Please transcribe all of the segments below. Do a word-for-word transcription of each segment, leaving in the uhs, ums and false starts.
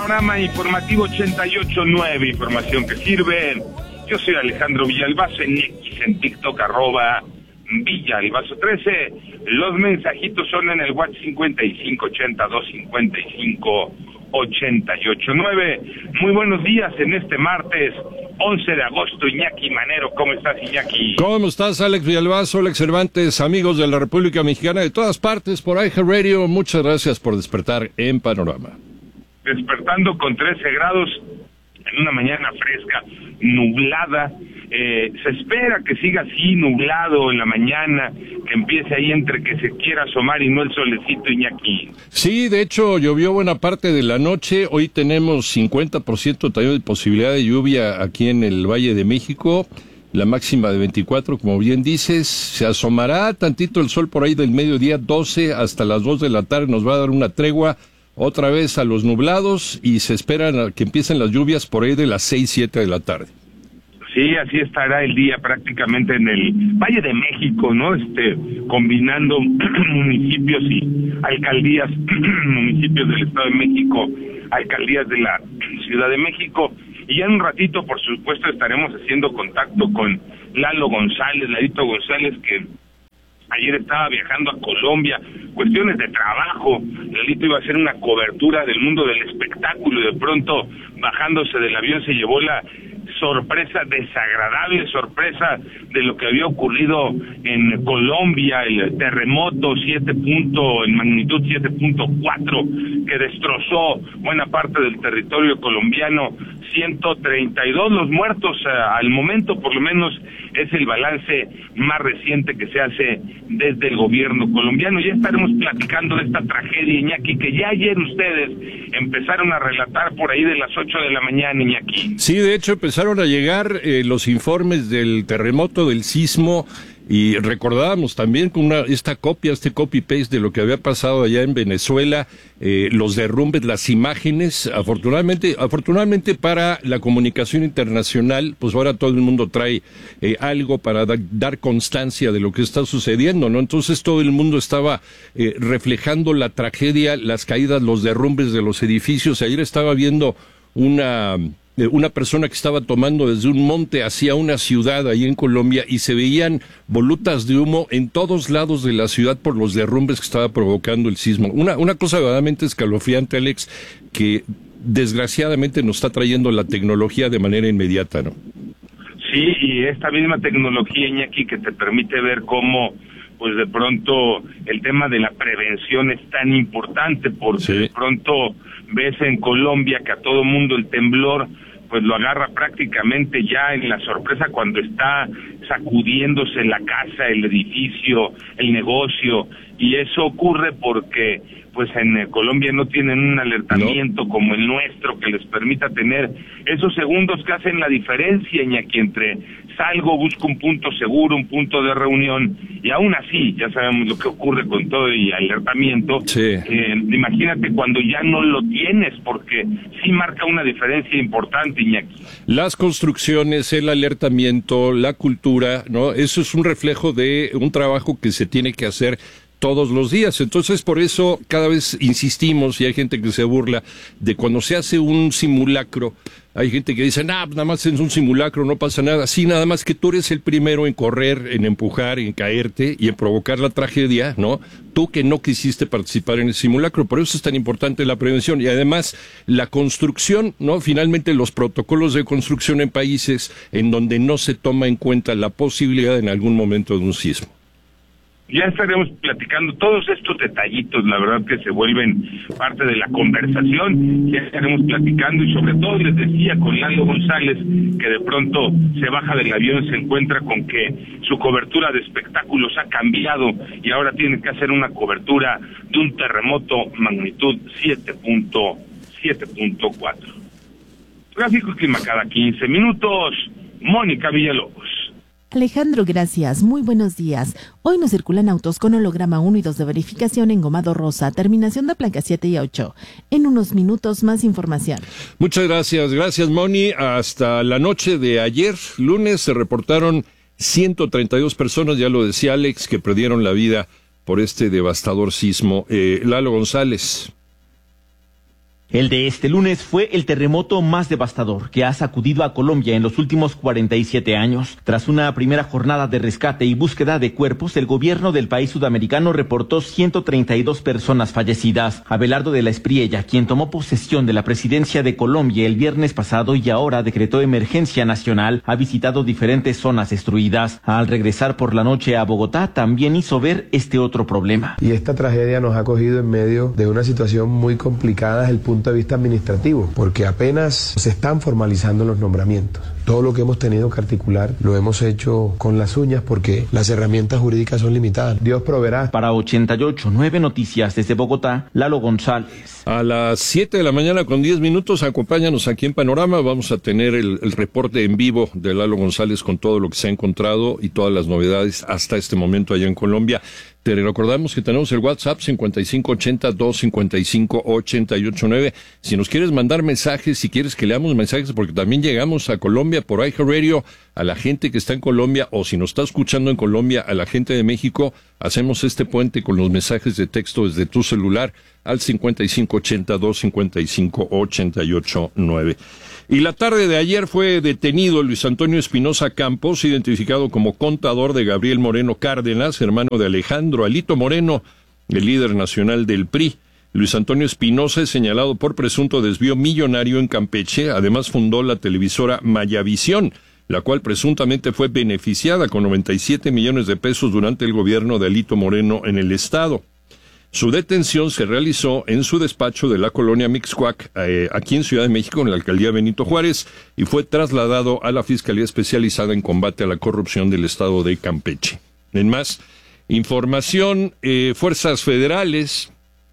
Panorama Informativo ochenta y ocho nueve, información que sirve. Yo soy Alejandro Villalbazo, en X, en TikTok, arroba Villalbazo trece. Los mensajitos son en el WhatsApp cincuenta y cinco ochenta y dos cincuenta y cinco ochenta y ocho nueve. Muy buenos días en este martes once de agosto. Iñaki Manero, ¿cómo estás, Iñaki? ¿Cómo estás, Alex Villalbazo, Alex Cervantes, amigos de la República Mexicana de todas partes por iHeartRadio? Muchas gracias por despertar en Panorama. Despertando con trece grados en una mañana fresca, nublada. Eh, se espera que siga así, nublado en la mañana, que empiece ahí entre que se quiera asomar y no el solecito, Iñaki. Sí, de hecho llovió buena parte de la noche. Hoy tenemos cincuenta por ciento también de posibilidad de lluvia aquí en el Valle de México. La máxima de veinticuatro, como bien dices. Se asomará tantito el sol por ahí del mediodía, doce hasta las dos de la tarde. Nos va a dar una tregua otra vez a los nublados y se esperan que empiecen las lluvias por ahí de las seis, siete de la tarde. Sí, así estará el día prácticamente en el Valle de México, ¿no? Este, combinando municipios y alcaldías, municipios del Estado de México, alcaldías de la Ciudad de México. Y ya en un ratito, por supuesto, estaremos haciendo contacto con Lalo González, Lalito González, que ayer estaba viajando a Colombia, cuestiones de trabajo. Lalito iba a hacer una cobertura del mundo del espectáculo y de pronto, bajándose del avión, se llevó la sorpresa, desagradable sorpresa de lo que había ocurrido en Colombia, el terremoto siete punto, en magnitud siete punto cuatro, que destrozó buena parte del territorio colombiano. ciento treinta y dos los muertos uh, al momento, por lo menos es el balance más reciente que se hace desde el gobierno colombiano. Ya estaremos platicando de esta tragedia, Iñaki, que ya ayer ustedes empezaron a relatar por ahí de las ocho de la mañana, Iñaki. Sí, de hecho empezaron a llegar eh, los informes del terremoto, del sismo, y recordábamos también con una, esta copia, este copy-paste de lo que había pasado allá en Venezuela, eh, los derrumbes, las imágenes. Afortunadamente, afortunadamente para la comunicación internacional, pues ahora todo el mundo trae eh, algo para da, dar constancia de lo que está sucediendo, ¿no? Entonces todo el mundo estaba eh, reflejando la tragedia, las caídas, los derrumbes de los edificios. Ayer estaba viendo una... una persona que estaba tomando desde un monte hacia una ciudad ahí en Colombia y se veían volutas de humo en todos lados de la ciudad por los derrumbes que estaba provocando el sismo. Una, una cosa verdaderamente escalofriante, Alex, que desgraciadamente nos está trayendo la tecnología de manera inmediata, ¿no? Sí, y esta misma tecnología, Iñaki, que te permite ver cómo, pues de pronto el tema de la prevención es tan importante, porque sí, de pronto ves en Colombia que a todo mundo el temblor pues lo agarra prácticamente ya en la sorpresa cuando está sacudiéndose la casa, el edificio, el negocio, y eso ocurre porque pues en Colombia no tienen un alertamiento no. como el nuestro que les permita tener esos segundos que hacen la diferencia, Iñaki, entre salgo, busco un punto seguro, un punto de reunión, y aún así, ya sabemos lo que ocurre con todo y alertamiento. Sí. Eh, imagínate cuando ya no lo tienes, porque sí marca una diferencia importante, Iñaki. Las construcciones, el alertamiento, la cultura, ¿no? Eso es un reflejo de un trabajo que se tiene que hacer todos los días. Entonces, por eso cada vez insistimos, y hay gente que se burla de cuando se hace un simulacro. Hay gente que dice, nah, nada más es un simulacro, no pasa nada. Sí, nada más que tú eres el primero en correr, en empujar, en caerte y en provocar la tragedia, ¿no? Tú que no quisiste participar en el simulacro. Por eso es tan importante la prevención. Y además, la construcción, ¿no? Finalmente, los protocolos de construcción en países en donde no se toma en cuenta la posibilidad en algún momento de un sismo. Ya estaremos platicando todos estos detallitos, la verdad que se vuelven parte de la conversación. Ya estaremos platicando y sobre todo les decía con Lalo González que de pronto se baja del avión, se encuentra con que su cobertura de espectáculos ha cambiado y ahora tiene que hacer una cobertura de un terremoto magnitud siete punto cuatro. Tráfico y clima cada quince minutos. Mónica Villalobos. Alejandro, gracias. Muy buenos días. Hoy nos circulan autos con holograma uno y dos de verificación en Gomado Rosa, terminación de placa siete y ocho. En unos minutos más información. Muchas gracias. Gracias, Moni. Hasta la noche de ayer, lunes, se reportaron ciento treinta y dos personas, ya lo decía Alex, que perdieron la vida por este devastador sismo. Eh, Lalo González. El de este lunes fue el terremoto más devastador que ha sacudido a Colombia en los últimos cuarenta y siete años. Tras una primera jornada de rescate y búsqueda de cuerpos, el gobierno del país sudamericano reportó ciento treinta y dos personas fallecidas. Abelardo de la Espriella, quien tomó posesión de la presidencia de Colombia el viernes pasado y ahora decretó emergencia nacional, ha visitado diferentes zonas destruidas. Al regresar por la noche a Bogotá, también hizo ver este otro problema. Y esta tragedia nos ha cogido en medio de una situación muy complicada desde el punto de vista administrativo, porque apenas se están formalizando los nombramientos. Todo lo que hemos tenido que articular lo hemos hecho con las uñas porque las herramientas jurídicas son limitadas. Dios proveerá. Para ochenta y ocho, nueve Noticias desde Bogotá, Lalo González. A las siete de la mañana con diez minutos, acompáñanos aquí en Panorama. Vamos a tener el, el reporte en vivo de Lalo González con todo lo que se ha encontrado y todas las novedades hasta este momento allá en Colombia. Te recordamos que tenemos el WhatsApp cincuenta y cinco ochenta, dos cincuenta y cinco, ochenta y ocho nueve. Si nos quieres mandar mensajes, si quieres que leamos mensajes, porque también llegamos a Colombia por iHeartRadio, a la gente que está en Colombia, o si nos está escuchando en Colombia, a la gente de México, hacemos este puente con los mensajes de texto desde tu celular al cincuenta y cinco ochenta, dos cincuenta y cinco, ochenta y ocho nueve. Y la tarde de ayer fue detenido Luis Antonio Espinosa Campos, identificado como contador de Gabriel Moreno Cárdenas, hermano de Alejandro Alito Moreno, el líder nacional del P R I. Luis Antonio Espinosa es señalado por presunto desvío millonario en Campeche. Además fundó la televisora Mayavisión, la cual presuntamente fue beneficiada con noventa y siete millones de pesos durante el gobierno de Alito Moreno en el estado. Su detención se realizó en su despacho de la colonia Mixcoac, eh, aquí en Ciudad de México, en la alcaldía Benito Juárez, y fue trasladado a la Fiscalía Especializada en Combate a la Corrupción del estado de Campeche. En más información, eh, fuerzas federales,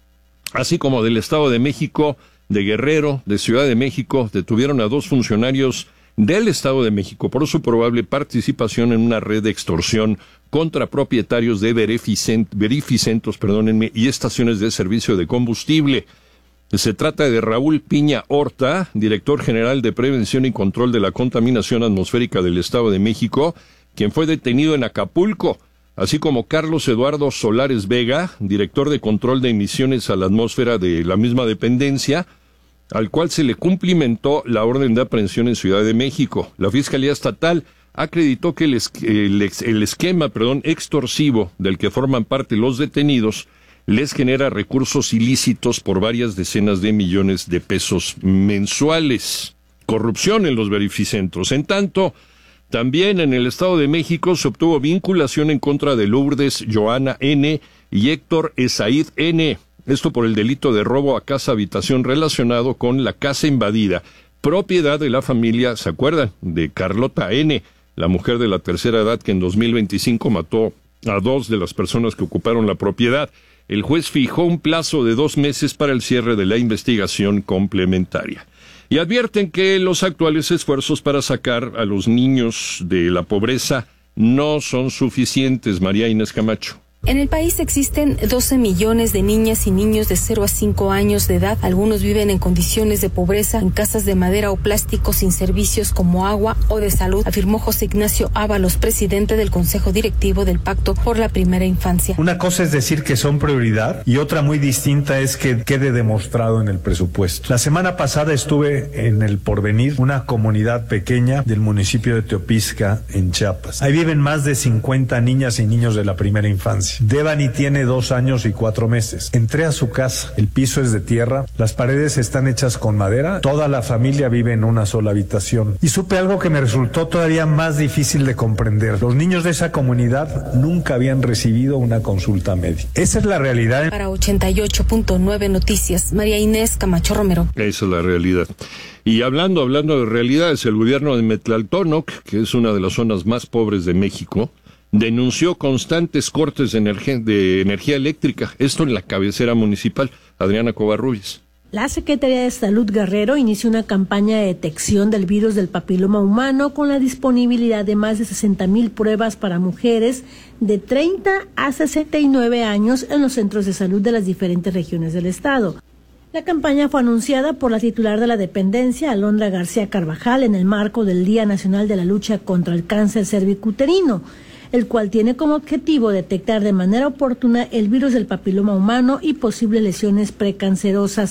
así como del Estado de México, de Guerrero, de Ciudad de México, detuvieron a dos funcionarios del Estado de México por su probable participación en una red de extorsión contra propietarios de verificent, verificentos perdónenme, y estaciones de servicio de combustible. Se trata de Raúl Piña Horta, director general de Prevención y Control de la Contaminación Atmosférica del Estado de México, quien fue detenido en Acapulco, así como Carlos Eduardo Solares Vega, director de Control de Emisiones a la Atmósfera de la misma dependencia, al cual se le cumplimentó la orden de aprehensión en Ciudad de México. La Fiscalía Estatal acreditó que el, es, el, el esquema perdón, extorsivo del que forman parte los detenidos les genera recursos ilícitos por varias decenas de millones de pesos mensuales. Corrupción en los verificentros. En tanto, también en el Estado de México se obtuvo vinculación en contra de Lourdes Joana N. y Héctor Esaid N., esto por el delito de robo a casa habitación relacionado con la casa invadida, propiedad de la familia, ¿se acuerdan?, de Carlota N., la mujer de la tercera edad que en dos mil veinticinco mató a dos de las personas que ocuparon la propiedad. El juez fijó un plazo de dos meses para el cierre de la investigación complementaria. Y advierten que los actuales esfuerzos para sacar a los niños de la pobreza no son suficientes. María Inés Camacho. En el país existen doce millones de niñas y niños de cero a cinco años de edad. Algunos viven en condiciones de pobreza, en casas de madera o plástico sin servicios como agua o de salud, afirmó José Ignacio Ábalos, presidente del Consejo Directivo del Pacto por la Primera Infancia. Una cosa es decir que son prioridad y otra muy distinta es que quede demostrado en el presupuesto. La semana pasada estuve en El Porvenir, una comunidad pequeña del municipio de Teopisca, en Chiapas. Ahí viven más de cincuenta niñas y niños de la primera infancia. Devani tiene dos años y cuatro meses. Entré a su casa, el piso es de tierra, las paredes están hechas con madera, toda la familia vive en una sola habitación. Y supe algo que me resultó todavía más difícil de comprender. Los niños de esa comunidad nunca habían recibido una consulta médica. Esa es la realidad. Para ochenta y ocho punto nueve Noticias, María Inés Camacho Romero. Esa es la realidad. Y hablando, hablando de realidades, el gobierno de Metlaltónoc, que es una de las zonas más pobres de México, denunció constantes cortes de energía, de energía eléctrica, esto en la cabecera municipal. Adriana Covarrubias. La Secretaría de Salud Guerrero inició una campaña de detección del virus del papiloma humano con la disponibilidad de más de sesenta mil pruebas para mujeres de treinta a sesenta y nueve años en los centros de salud de las diferentes regiones del estado. La campaña fue anunciada por la titular de la dependencia, Alondra García Carvajal, en el marco del Día Nacional de la Lucha contra el Cáncer Cervicuterino, el cual tiene como objetivo detectar de manera oportuna el virus del papiloma humano y posibles lesiones precancerosas.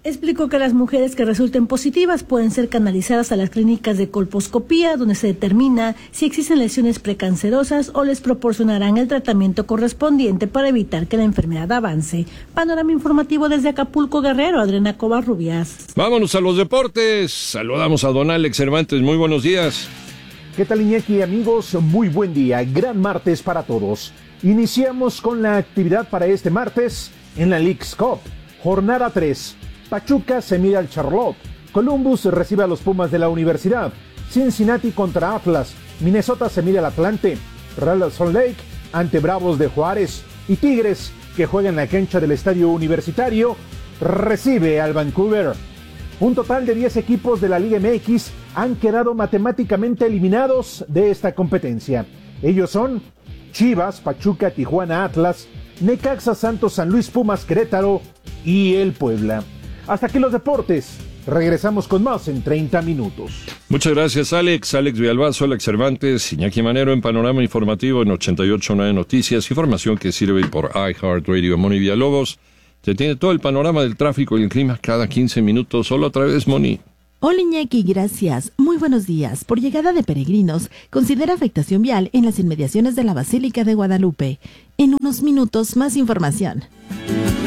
Explicó que las mujeres que resulten positivas pueden ser canalizadas a las clínicas de colposcopía, donde se determina si existen lesiones precancerosas o les proporcionarán el tratamiento correspondiente para evitar que la enfermedad avance. Panorama informativo desde Acapulco, Guerrero, Adriana Covarrubias. Vámonos a los deportes. Saludamos a don Alex Cervantes. Muy buenos días. ¿Qué tal, Iñaki, amigos? Muy buen día. Gran martes para todos. Iniciamos con la actividad para este martes en la Leagues Cup. Jornada tres. Pachuca se mide al Charlotte. Columbus recibe a los Pumas de la Universidad. Cincinnati contra Atlas. Minnesota se mide al Atlante. Real Salt Lake ante Bravos de Juárez. Y Tigres, que juega en la cancha del Estadio Universitario, recibe al Vancouver. Un total de diez equipos de la Liga M X han quedado matemáticamente eliminados de esta competencia. Ellos son Chivas, Pachuca, Tijuana, Atlas, Necaxa, Santos, San Luis, Pumas, Querétaro y el Puebla. Hasta aquí los deportes. Regresamos con más en treinta minutos. Muchas gracias, Alex. Alex Villalbazo, Alex Cervantes, Iñaki Manero en Panorama Informativo en ochenta y ocho punto nueve Noticias. Información que sirve por iHeartRadio. Moni Villalobos se tiene todo el panorama del tráfico y el clima cada quince minutos. Solo otra vez, Moni. Hola, Iñaki, gracias. Muy buenos días. Por llegada de peregrinos, considera afectación vial en las inmediaciones de la Basílica de Guadalupe. En unos minutos, más información.